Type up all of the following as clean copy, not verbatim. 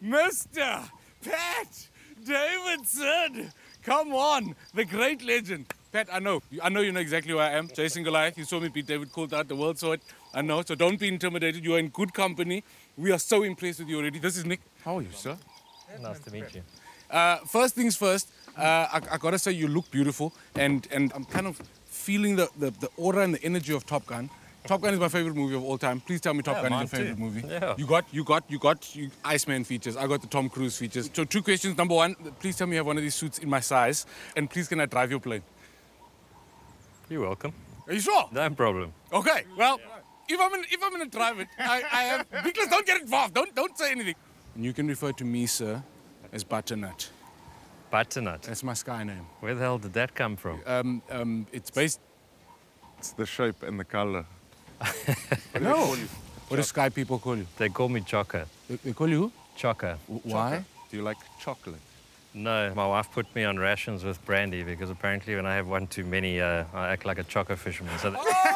Mr. Pat Davidson. Come on, the great legend. Pat, I know you know exactly who I am. Jason Goliath, you saw me beat David Coulthard, the world saw it. I know, so don't be intimidated. You are in good company. We are so impressed with you already. This is Nick. How are you, sir? Nice to meet you. First things first, I gotta say you look beautiful, and I'm kind of feeling the aura and the energy of Top Gun. Top Gun is my favorite movie of all time. Please tell me Top Gun is your favorite movie. Yeah. You got Iceman features. I got the Tom Cruise features. So 2 questions. Number 1, please tell me you have one of these suits in my size, and please can I drive your plane? You're welcome. Are you sure? No problem. Okay. Well, if I'm gonna drive it, I have. Nicholas, don't get involved. Don't say anything. And you can refer to me, sir, as Butternut. Butternut. That's my sky name. Where the hell did that come from? It's based. It's the shape and the color. No. What do sky people call you? They call me Chocker. They call you who? Chocker. Why? Do you like chocolate? No, my wife put me on rations with brandy because apparently when I have one too many, I act like a chocker fisherman. So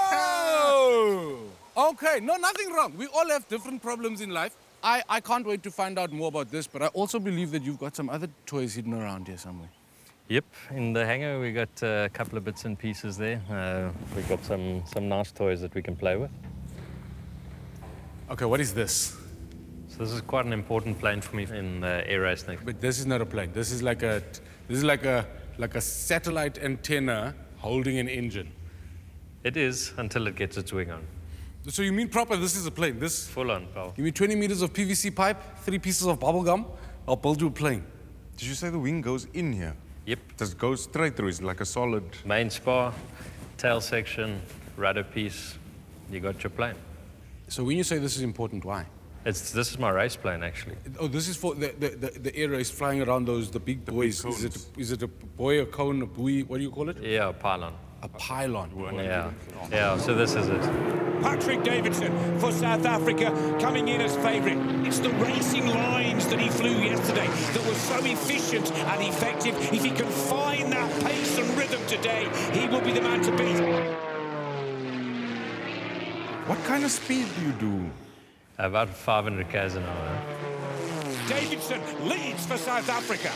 Oh! Okay, no, nothing wrong. We all have different problems in life. I can't wait to find out more about this, but I also believe that you've got some other toys hidden around here somewhere. Yep, in the hangar we got a couple of bits and pieces there. We got some nice toys that we can play with. Okay, what is this? So this is quite an important plane for me in air racing. But this is not a plane. This is like a satellite antenna holding an engine. It is until it gets its wing on. So you mean proper, this is a plane? This? Full on, pal. Give me 20 meters of PVC pipe, 3 pieces of bubble gum, I'll build you a plane. Did you say the wing goes in here? Yep. Does it go straight through? Is it like a solid? Main spar, tail section, rudder piece, you got your plane. So when you say this is important, why? This is my race plane, actually. Oh, this is for the air race flying around the big buoys. Is it a buoy, a cone, a buoy? What do you call it? Yeah, a pylon. A pylon. Yeah, so this is it. Patrick Davidson for South Africa coming in as favourite. It's the racing lines that he flew yesterday that were so efficient and effective. If he can find that pace and rhythm today, he will be the man to beat. What kind of speed do you do? About 500 k's an hour. Davidson leads for South Africa.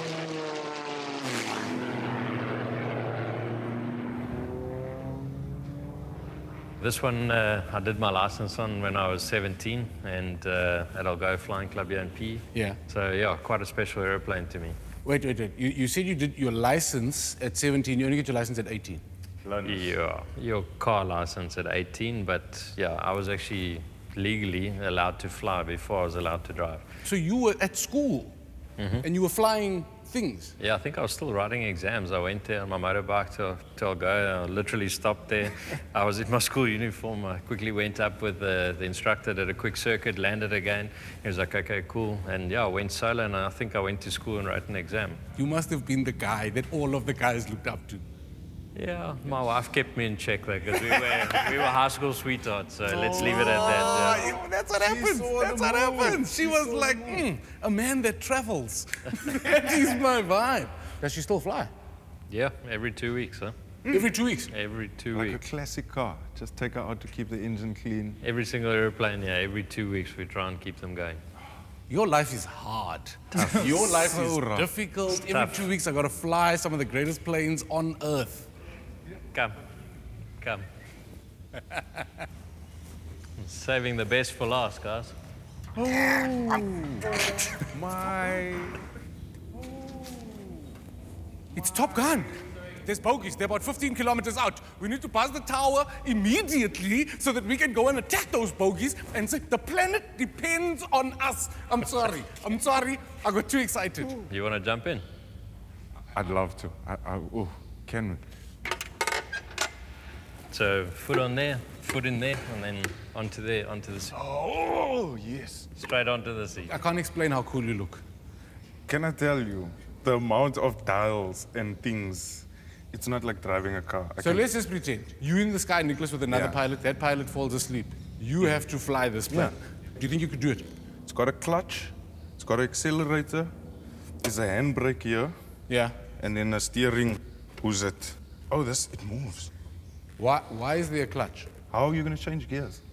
This one I did my license on when I was 17 and at Algoa Flying Club here in P. Yeah. So yeah, quite a special airplane to me. Wait. You said you did your license at 17. You only get your license at 18. Yeah, your car license at 18, but yeah, I was actually legally allowed to fly before I was allowed to drive. So you were at school and you were flying things? Yeah, I think I was still writing exams. I went there on my motorbike to Algoa. I literally stopped there. I was in my school uniform. I quickly went up with the instructor, did a quick circuit, landed again. He was like, okay, cool. And yeah, I went solo, and I think I went to school and wrote an exam. You must have been the guy that all of the guys looked up to. Yeah, my wife kept me in check though, because we were high school sweethearts, so let's leave it at that. Yeah. That's what happens. That's what happens. She was like, a man that travels. That is my vibe. Does she still fly? Yeah, every 2 weeks, huh? Every 2 weeks? Every 2 Like weeks. a classic car. Just take her out to keep the engine clean. Every single airplane, yeah, every 2 weeks we try and keep them going. Your life is hard. Your life So is rough. difficult. Every tough. 2 weeks I gotta fly some of the greatest planes on earth. Come. Saving the best for last, guys. My... It's Top Gun. There's bogies. They're about 15 kilometers out. We need to pass the tower immediately so that we can go and attack those bogies and say, the planet depends on us. I'm sorry. I got too excited. You want to jump in? I'd love to. Can we? So foot on there, foot in there, and then onto the seat. Oh, yes. Straight onto the seat. I can't explain how cool you look. Can I tell you, the amount of dials and things, it's not like driving a car. So let's just pretend. You in the sky, Nicholas, with another Yeah. pilot. That pilot falls asleep. You have to fly this plane. Do you think you could do it? It's got a clutch, it's got an accelerator, there's a handbrake here, Yeah. and then a steering. Who's it? Oh, it moves. Why is there a clutch? How are you going to change gears?